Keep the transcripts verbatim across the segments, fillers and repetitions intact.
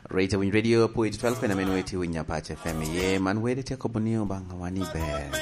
Rate win radio point twelve na menu eti winya pache F M ye man wedi te kobunio banga wani be.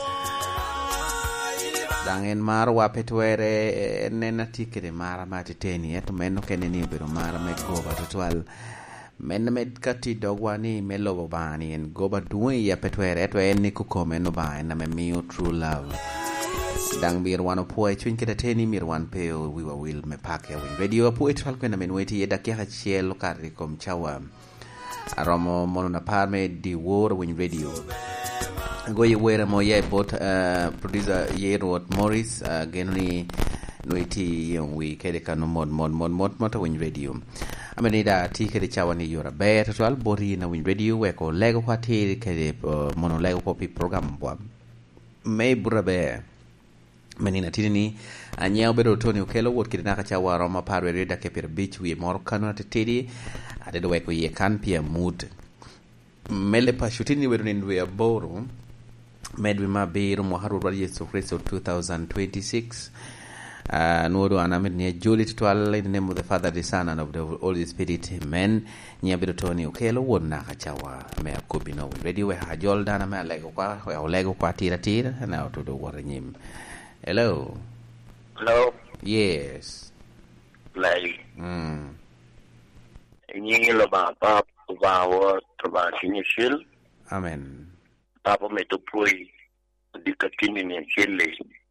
Dangen mar wa petwere nena tikere mara mati teni eto meno kene ni biro mara me goba total men med kati dogwani melo bani en goba duwe ya petwere eto en ni kukome no ba na me miu true love. Dang mir wano poe chwin kita teni mir wan peo wiwa will me pake win radio poe twal kwena menweti yeda kia hachiel kari kom chawa aromo mono na parme di war win radio go ye wera mo ye bot uh, producer ye road Morris uh, genoni noiti yon wi kede kanu mod mod mod mod mod win radio amenida ti kede chawa ni yora be twal bori na win radio we ko lego kwati kede uh, mono lego popi program bwa me burabe menina tidini anyao bedo Tony Okelo wot kidina ka chawa roma parwe reda ke per beach wi mor kanu atidi adedo we ko ye kan pia mood mele pa shutini wedo ndwe aboro medwi mabiru mo haru radi Yesu Kristo twenty twenty-six uh, nuodo anamed ni Julie Twal in the name of the Father, the Son and of the Holy Spirit. Amen. Nya bedo Tony Okelo wot na ka chawa me akobino radio we hajol dana me lego kwa we lego kwa tira tira na to do war nyim. Hello. Hello. Yes. Like. Mm. Nyingi lo ba pa ba wo to ba sinishil. Amen. Papa me to pui dikatini ni chile.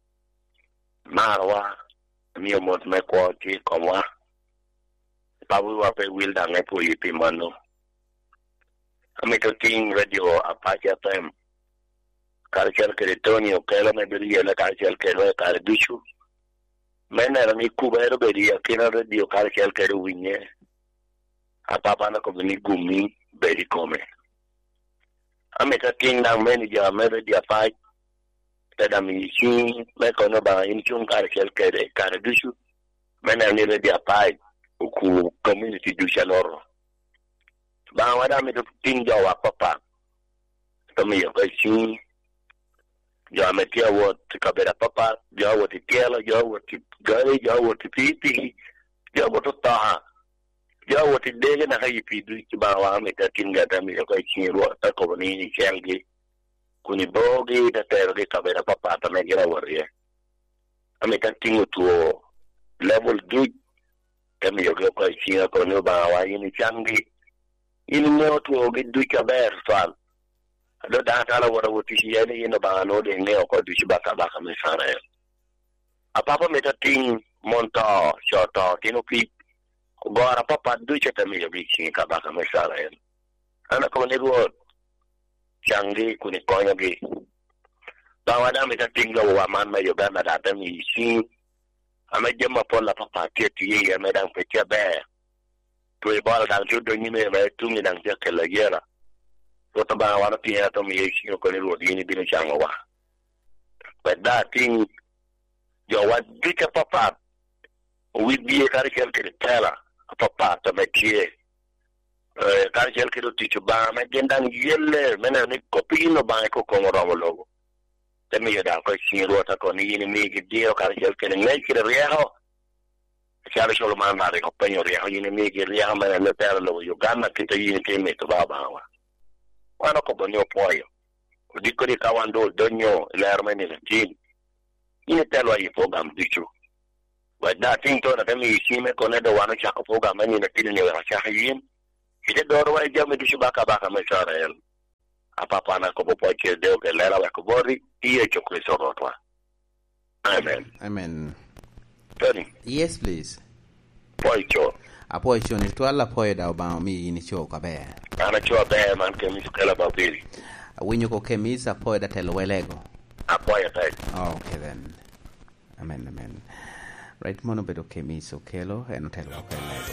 Marwa mi mo me ko ti komwa. Papa wa pe will da me pui pi mano. Ame to ting radio apache time. Culture ke Tony Okelo me beri la culture ke lo ka duchu mena mi kubero beri akina radio culture ke winye apapa na ko ni gumi beri come ame ka king na manager me radio fight tada mi chin me ko no ba in chun culture ke ka duchu mena ni radio fight ku community du chaloro ba wada me to ting jo wa papa to mi yo ka chin yo ametia wot kabera papa yo wot tiela yo wot gari yo wot pipi yo wot ta yo wot dege na hayi pidu ba wa ameta kinga tami ko chinro ta ko ni chelgi kuni bogi da terge kabera papa ta me gira warye ameta tingu tuo level du tami yo ko chinga ko no ba wa ni changi ini mo tuo gi du kabera fal do da tala wara woti yene ino ba no de ne ko du baka baka me sara apapa meta ting monta shota kino pi gora papa du cheta me yobi chi ka baka me sara ana ko ne go changi kuni konya gi ba wada meta ting lo wa man me yoba na da mi chi ame jema pola papa ke ti ye me dan pe ke be to e bala dan ju do ni me me tu mi dan je ke la yera Rota ba wana pia to mi yeki ko ni rodi ni bino chango wa. But that thing yo wa dika papa we be kar kel ke tela papa to me tie. Eh kar kel ke ti chuba me gendan yelle mena ni kopino ba ko ko ngoro logo. Te mi da ko sin rota ko ni ni mi ke dio kar kel ke ne ke reho. Chiaro solo mandare ko penyo reho ni mi ke reho mena le per lo yo ganna ke te ni ke me to baba wa. Wana ko bonyo poyo diko di kawando donyo lermeni latin ine telwa yi program dicho but that thing to na kami isime ko na do wana cha ko program ni na tin ni wa cha yin ide do wa jame dicho baka baka me sarel apa pana ko po ke de ke lera wa ko bori ie cho ko so rotwa. Amen. Amen. Tony. Yes please. Poicho apo icho ni twala poe da ba mi ni cho ka be ana cho be man ke mi kala ba bili winyo ko kemisa poe da telo welego apo ya tai. Oh, okay then. Amen amen. Right mono bedo kemiso kelo eno telo welego